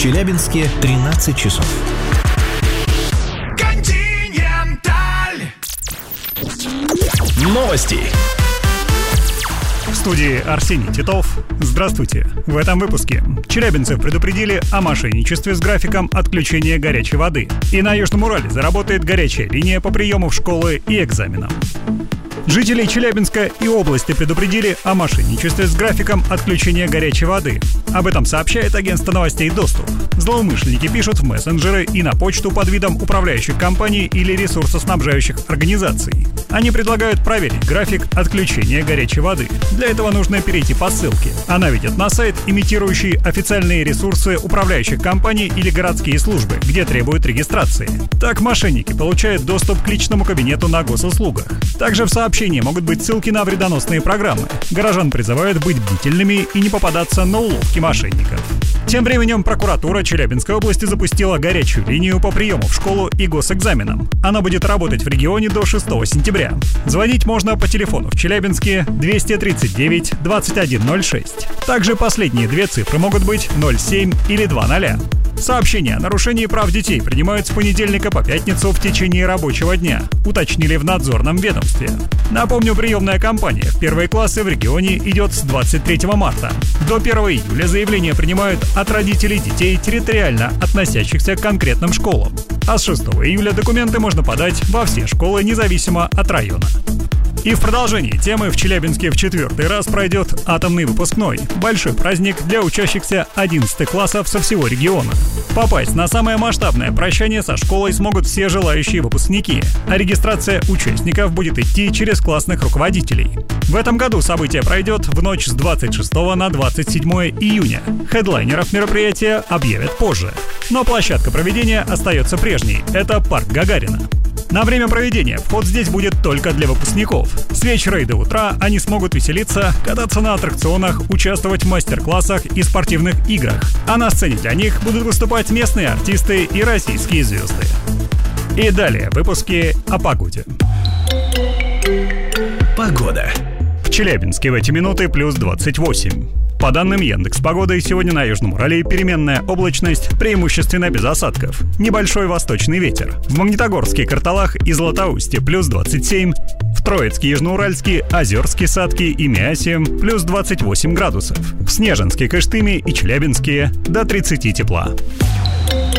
В Челябинске 13 часов. Новости. В студии Арсений Титов. Здравствуйте. В этом выпуске челябинцев предупредили о мошенничестве с графиком отключения горячей воды. И на Южном Урале заработает горячая линия по приему в школы и экзаменам. Жителей Челябинска и области предупредили о мошенничестве с графиком отключения горячей воды. Об этом сообщает агентство новостей «Доступ». Злоумышленники пишут в мессенджеры и на почту под видом управляющих компаний или ресурсоснабжающих организаций. Они предлагают проверить график отключения горячей воды. Для этого нужно перейти по ссылке. Она ведет на сайт, имитирующий официальные ресурсы управляющих компаний или городские службы, где требуют регистрации. Так мошенники получают доступ к личному кабинету на госуслугах. Также в сообщении могут быть ссылки на вредоносные программы. Горожан призывают быть бдительными и не попадаться на уловки мошенников. Тем временем прокуратура Челябинской области запустила горячую линию по приему в школу и госэкзаменам. Она будет работать в регионе до 6 сентября. Звонить можно по телефону в Челябинске 239 2106. Также последние две цифры могут быть 07 или 20. Сообщения о нарушении прав детей принимают с понедельника по пятницу в течение рабочего дня, уточнили в надзорном ведомстве. Напомню, приемная кампания в первые классы в регионе идет с 23 марта. До 1 июля заявления принимают от родителей детей, территориально относящихся к конкретным школам. А с 6 июля документы можно подать во все школы, независимо от района. И в продолжении темы в Челябинске в 4-й раз пройдет атомный выпускной. Большой праздник для учащихся 11 классов со всего региона. Попасть на самое масштабное прощание со школой смогут все желающие выпускники, а регистрация участников будет идти через классных руководителей. В этом году событие пройдет в ночь с 26 на 27 июня. Хедлайнеров мероприятия объявят позже. Но площадка проведения остается прежней – это парк Гагарина. На время проведения вход здесь будет только для выпускников. С вечера и до утра они смогут веселиться, кататься на аттракционах, участвовать в мастер-классах и спортивных играх. А на сцене для них будут выступать местные артисты и российские звезды. И далее выпуски о погоде. Погода. В Челябинске в эти минуты плюс 28. По данным Яндекс.Погоды, сегодня на Южном Урале переменная облачность, преимущественно без осадков. Небольшой восточный ветер. В Магнитогорске, Карталах и Златоусте плюс 27. В Троицке, Южноуральске, Озерске, Садке и Миасе плюс 28 градусов. В Снежинске, Кыштыме и Челябинске до 30 тепла.